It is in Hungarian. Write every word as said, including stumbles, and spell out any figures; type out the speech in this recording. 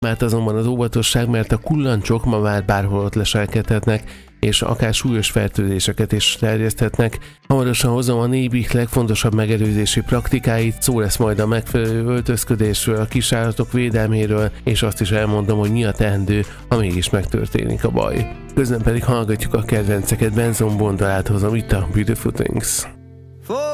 Mert azonban az óvatosság, mert a kullancsok ma már bárhol ott leselkedhetnek, és akár súlyos fertőzéseket is terjeszthetnek. Hamarosan hozom a nébik legfontosabb megelőzési praktikáit, szó lesz majd a megfelelő öltözködésről, a kisállatok védelméről, és azt is elmondom, hogy mi a teendő, ha mégis megtörténik a baj. Közben pedig hallgatjuk a kedvenceket, Benson Bondalát hozom itt a Beautiful Things.